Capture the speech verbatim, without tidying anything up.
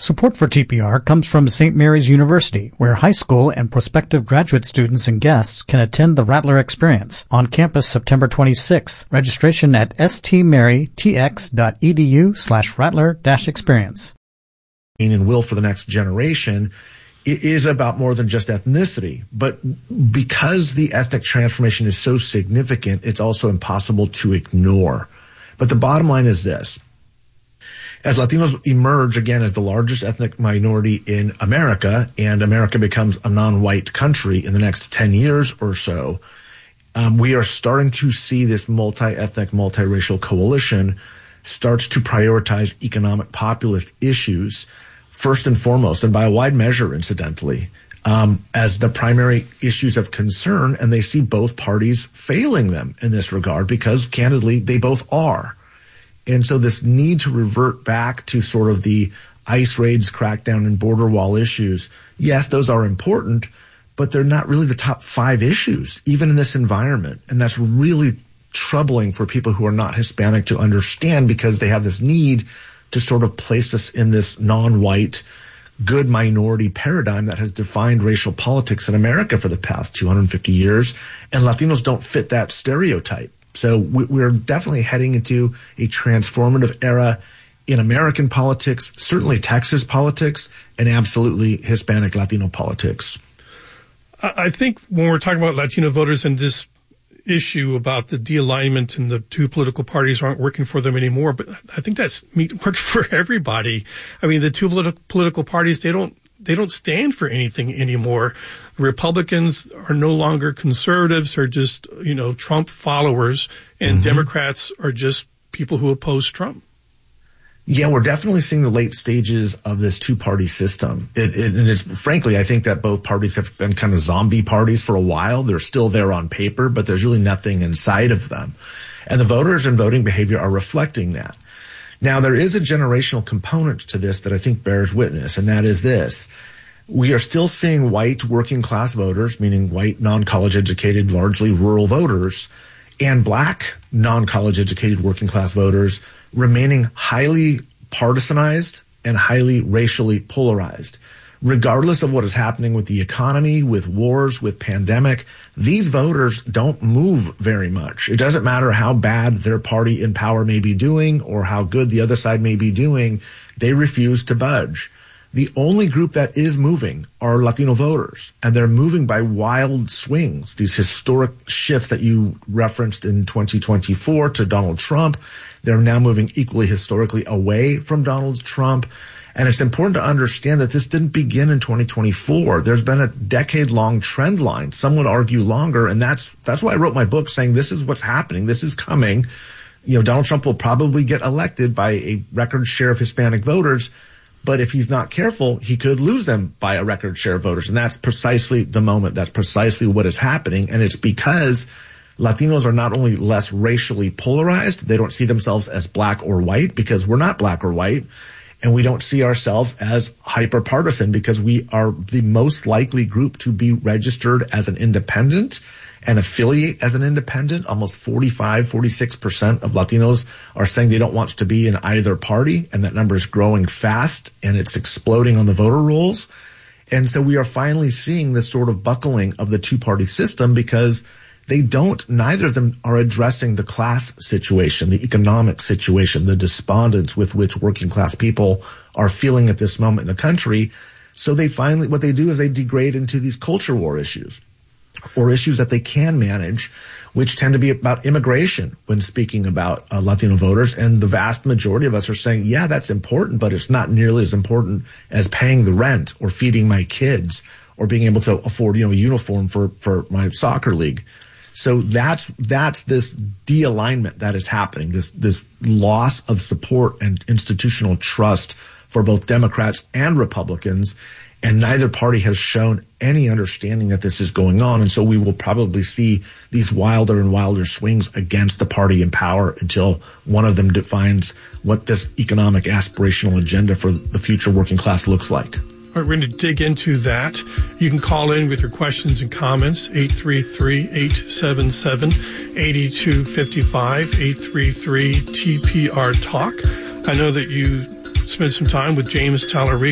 Support for T P R comes from Saint Mary's University, where high school and prospective graduate students and guests can attend the Rattler Experience on campus September twenty-sixth. Registration at stmarytx.edu slash rattler dash experience. And will for the next generation, it is about more than just ethnicity. But because the ethnic transformation is so significant, it's also impossible to ignore. But the bottom line is this. As Latinos emerge again as the largest ethnic minority in America, and America becomes a non-white country in the next ten years or so, um, we are starting to see this multi-ethnic, multiracial coalition starts to prioritize economic populist issues first and foremost, and by a wide measure, incidentally, um, as the primary issues of concern, and they see both parties failing them in this regard because, candidly, they both are. And so this need to revert back to sort of the ICE raids, crackdown, and border wall issues, yes, those are important, but they're not really the top five issues, even in this environment. And that's really troubling for people who are not Hispanic to understand, because they have this need to sort of place us in this non-white, good minority paradigm that has defined racial politics in America for the past two hundred fifty years, and Latinos don't fit that stereotype. So we're definitely heading into a transformative era in American politics, certainly Texas politics, and absolutely Hispanic Latino politics. I think when we're talking about Latino voters and this issue about the de-alignment and the two political parties aren't working for them anymore, but I think that's works for everybody. I mean, the two politi- political parties, they don't They don't stand for anything anymore. Republicans are no longer conservatives, are just, you know, Trump followers, and mm-hmm. Democrats are just people who oppose Trump. Yeah, we're definitely seeing the late stages of this two-party system. It, it, and it's frankly, I think that both parties have been kind of zombie parties for a while. They're still there on paper, but there's really nothing inside of them. And the voters and voting behavior are reflecting that. Now, there is a generational component to this that I think bears witness, and that is this. We are still seeing white working class voters, meaning white non-college educated, largely rural voters, and black non-college educated working class voters remaining highly partisanized and highly racially polarized. Regardless of what is happening with the economy, with wars, with pandemic, these voters don't move very much. It doesn't matter how bad their party in power may be doing or how good the other side may be doing. They refuse to budge. The only group that is moving are Latino voters, and they're moving by wild swings, these historic shifts that you referenced in twenty twenty-four to Donald Trump. They're now moving equally historically away from Donald Trump. And it's important to understand that this didn't begin in twenty twenty-four. There's been a decade-long trend line. Some would argue longer, and that's that's why I wrote my book saying this is what's happening. This is coming. You know, Donald Trump will probably get elected by a record share of Hispanic voters, but if he's not careful, he could lose them by a record share of voters. And that's precisely the moment. That's precisely what is happening. And it's because Latinos are not only less racially polarized, they don't see themselves as black or white, because we're not black or white. And we don't see ourselves as hyper-partisan, because we are the most likely group to be registered as an independent and affiliate as an independent. Almost forty-five, forty-six percent of Latinos are saying they don't want to be in either party, and that number is growing fast, and it's exploding on the voter rolls. And so we are finally seeing this sort of buckling of the two-party system, because they don't, neither of them are addressing the class situation, the economic situation, the despondence with which working class people are feeling at this moment in the country. So they finally, what they do is they degrade into these culture war issues, or issues that they can manage, which tend to be about immigration when speaking about uh, Latino voters. And the vast majority of us are saying, yeah, that's important, but it's not nearly as important as paying the rent or feeding my kids or being able to afford, you know, a uniform for, for my soccer league. So that's, that's this de-alignment that is happening, this, this loss of support and institutional trust for both Democrats and Republicans. And neither party has shown any understanding that this is going on. And so we will probably see these wilder and wilder swings against the party in power until one of them defines what this economic aspirational agenda for the future working class looks like. All right, we're going to dig into that. You can call in with your questions and comments, eight three three, eight seven seven, eight two five five, eight three three T P R Talk. I know that you spent some time with James Talarico